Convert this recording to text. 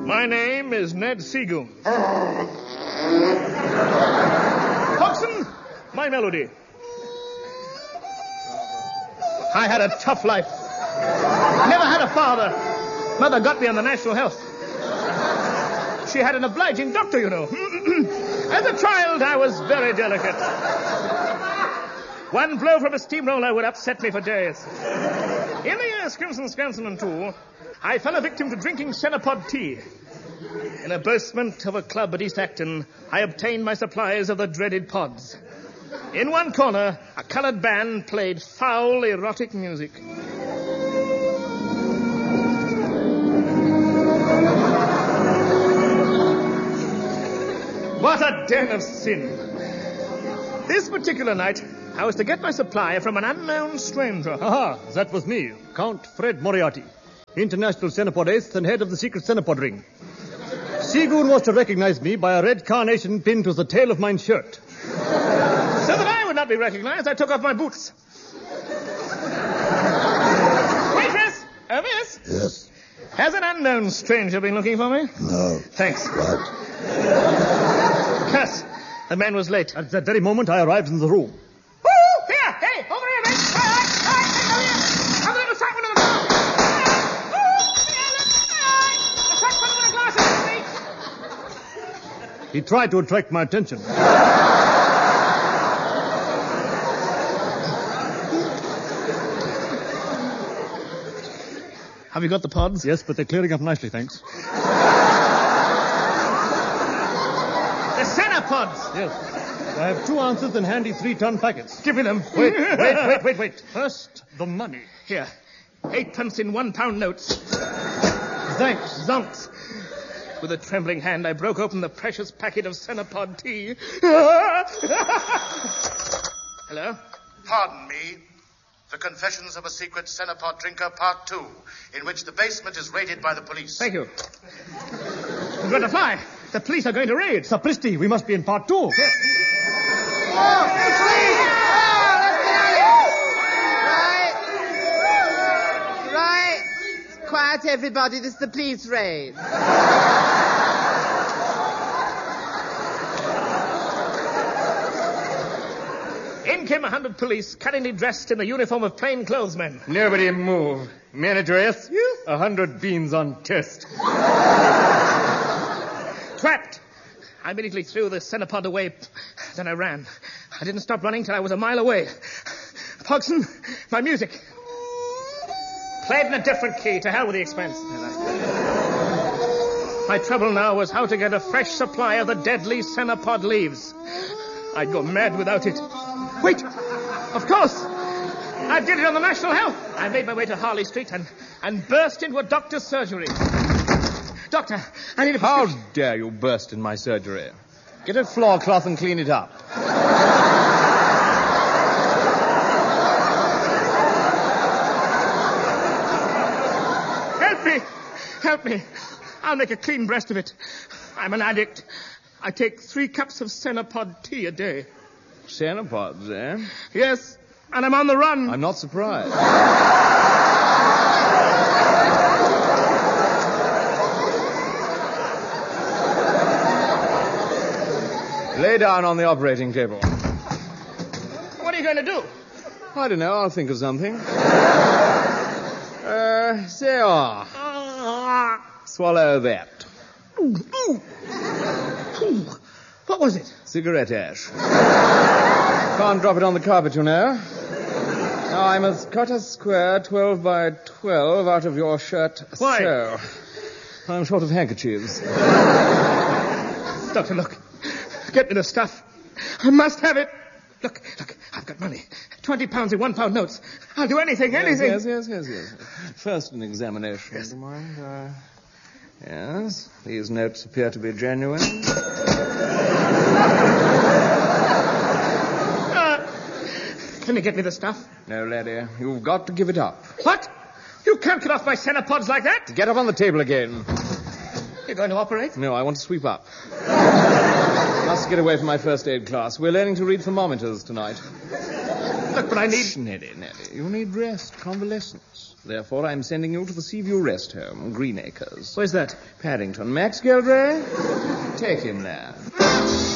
My name is Ned Seagoon. Hodgson, my melody. I had a tough life. Never had a father. Mother got me on the National Health. She had an obliging doctor, you know. As a child, I was very delicate. One blow from a steamroller would upset me for days. In the year Scranson and 2, I fell a victim to drinking Senapod tea. In a basement of a club at East Acton, I obtained my supplies of the dreaded pods. In one corner, a colored band played foul, erotic music. What a den of sin. This particular night, I was to get my supply from an unknown stranger. Aha, that was me, Count Fred Moriarty, international Senapod ace and head of the secret Senapod ring. Seagoon was to recognize me by a red carnation pinned to the tail of my shirt. So that I would not be recognized, I took off my boots. Waitress! Miss? Yes? Has an unknown stranger been looking for me? No. Thanks. What? Curse. The man was late. At that very moment, I arrived in the room. Woo! Here! Hey! Over here, mate! All right! Over here! I'm going to sight one of the doors! He tried to attract my attention. Have you got the pods? Yes, but they're clearing up nicely, thanks. The Senapods! Yes. I have 2 ounces and handy 3-ton packets. Give me them. Wait. First, the money. Here. 8 pence in £1 notes. Thanks. Zonks. With a trembling hand, I broke open the precious packet of Senapod tea. Hello? Pardon me. The Confessions of a Secret Senapod Drinker, Part 2, in which the basement is raided by the police. Thank you. We've got to fly. The police are going to raid. Sapristi, we must be in Part 2. Yes. Right. Quiet, everybody. This is the police raid. In came 100 police, cunningly dressed in the uniform of plainclothesmen. Nobody move. Manager S, 100 beans on test. Trapped. I immediately threw the Senapod away. Then I ran. I didn't stop running till I was a mile away. Pogson, my music. Played in a different key. To hell with the expense. My trouble now was how to get a fresh supply of the deadly Senapod leaves. I'd go mad without it. Wait! Of course! I'd get it on the National Health. I made my way to Harley Street and burst into a doctor's surgery. Doctor, I need a prescription. How dare you burst in my surgery? Get a floor cloth and clean it up. Help me. I'll make a clean breast of it. I'm an addict. I take 3 cups of Senapod tea a day. Senapods, eh? Yes, and I'm on the run. I'm not surprised. Lay down on the operating table. What are you going to do? I don't know. I'll think of something. So. Swallow that. What was it? Cigarette ash. Can't drop it on the carpet, you know. Now, I must cut a square 12 by 12 out of your shirt. Why? So. I'm short of handkerchiefs. Doctor, look. Get me the stuff. I must have it. Look, I've got money. 20 pounds in £1 notes. I'll do anything. Yes. First an examination. Yes. Do you mind? Yes, these notes appear to be genuine. Can you get me the stuff? No, laddie, you've got to give it up. What? You can't get off my Senapods like that. Get up on the table again. You're going to operate? No, I want to sweep up. Must get away from my first aid class. We're learning to read thermometers tonight. Look, but I need... Shh, Nelly. You need rest, convalescence. Therefore, I'm sending you to the Seaview Rest Home, Greenacres. Where's that? Paddington. Max Geldray? Take him there.